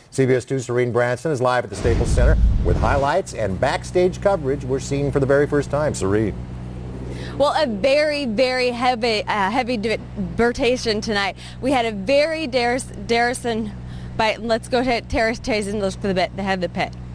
CBS 2's Serene Branson is live at the Staples Center with highlights and backstage coverage we're seeing for the very first time. Serene. Well, a very, very heavy debatation tonight. We had a very Darrison, but let's go to Terrace Chase and look for the head of the pit.